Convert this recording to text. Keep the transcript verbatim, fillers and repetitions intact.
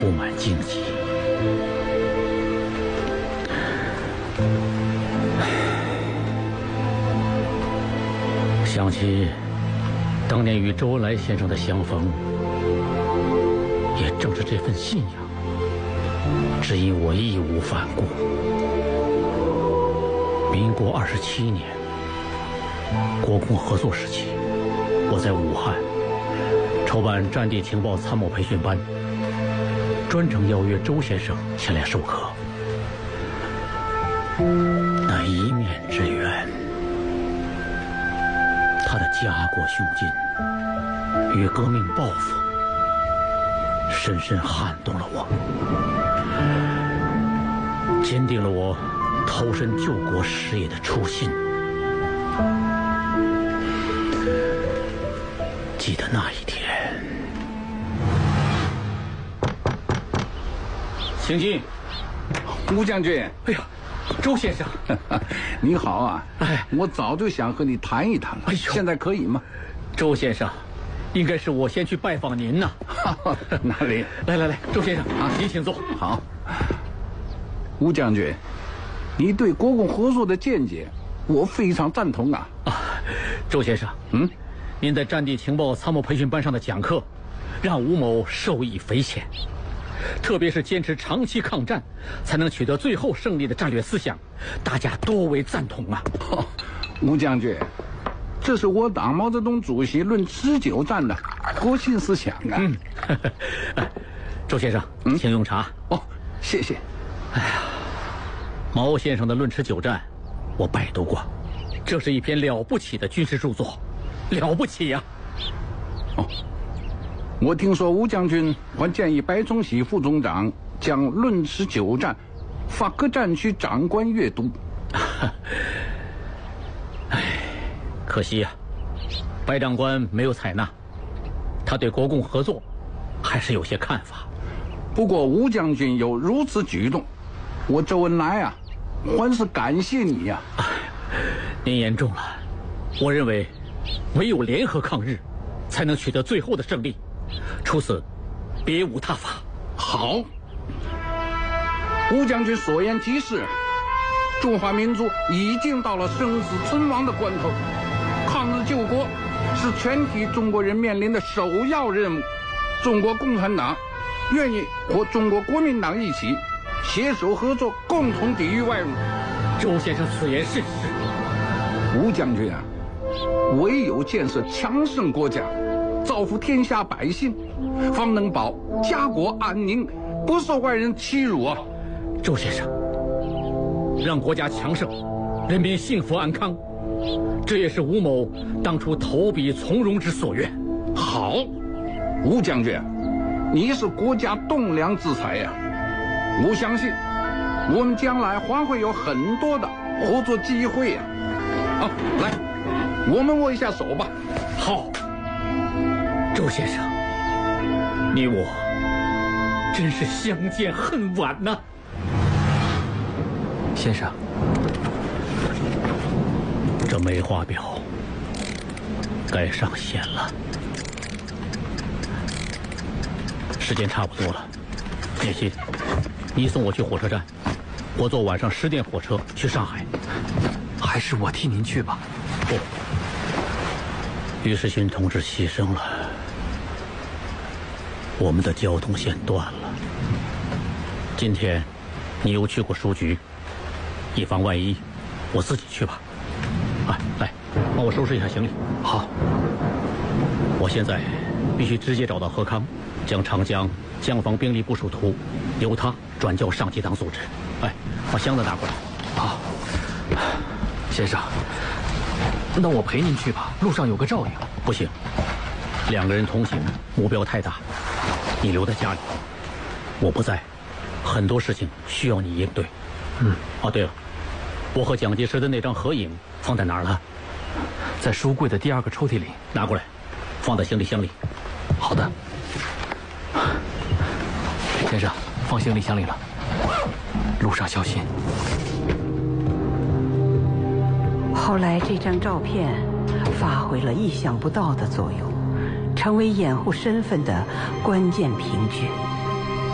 布满荆棘。想起当年与周恩来先生的相逢，也正是这份信仰，指引我义无反顾。民国二十七年，国共合作时期，我在武汉筹办战地情报参谋培训班，专程邀约周先生前来授课。那一面之缘，他的家国雄心与革命抱负，深深撼动了我，坚定了我投身救国事业的初心。记得那一天，请进。 吴将军， 哎呀，周先生， 你好啊！ 哎， 我早就想和你谈一谈了。 哎呦， 现在可以吗？ 周先生，应该是我先去拜访您呐。 哪里？ 来来来，周先生啊，您请坐。 好。吴将军，你对国共合作的见解，我非常赞同啊。 啊，周先生， 嗯， 您在战地情报参谋培训班上的讲课，让吴某受益匪浅。特别是坚持长期抗战，才能取得最后胜利的战略思想，大家多为赞同啊。 哦，吴将军，这是我党毛泽东主席论持久战的核心思想啊。 嗯，呵呵哎，周先生，嗯，请用茶。 哦，谢谢。 哎呀，毛先生的《论持久战》，我拜读过，这是一篇了不起的军事著作，了不起呀！ 哦，我听说吴将军还建议白崇禧副总长将《论持久战》发各战区长官阅读。 哎，可惜呀，白长官没有采纳，他对国共合作还是有些看法。 不过吴将军有如此举动，我周恩来啊，还是感谢你呀、 啊。您言重了，我认为唯有联合抗日，才能取得最后的胜利，除此别无他法。 好，吴将军所言极是，中华民族已经到了生死存亡的关头，抗日救国是全体中国人面临的首要任务。中国共产党愿意和中国国民党一起携手合作，共同抵御外侮。 周先生此言甚是。 吴将军啊，唯有建设强盛国家，造福天下百姓，方能保家国安宁，不受外人欺辱啊。 周先生，让国家强盛，人民幸福安康，这也是吴某当初投笔从戎之所愿。 好，吴将军，你是国家栋梁之才呀、啊！我相信，我们将来还会有很多的合作机会呀、啊！好，来，我们握一下手吧。 好，周先生，你我真是相见恨晚呐、啊。 先生， 这梅花表该上线了，时间差不多了。叶欣，你送我去火车站，我坐晚上十点火车去上海。 还是我替您去吧。 不，于世勋同志牺牲了，我们的交通线断了。今天你又去过书局，以防万一，我自己去吧。啊，来，帮我收拾一下行李。 好。 我现在必须直接找到何康，将长江江防兵力部署图由他转交上级党组织。哎，把箱子拿过来。 好。先生，那我陪您去吧，路上有个照应。 不行，两个人同行，目标太大，你留在家里，我不在，很多事情需要你应对。 嗯。 哦，对了，我和蒋介石的那张合影放在哪儿了？ 在书柜的第二个抽屉里。 拿过来，放在行李箱里。 好的。先生，放行李箱里了，路上小心。 后来这张照片发挥了意想不到的作用，成为掩护身份的关键凭据。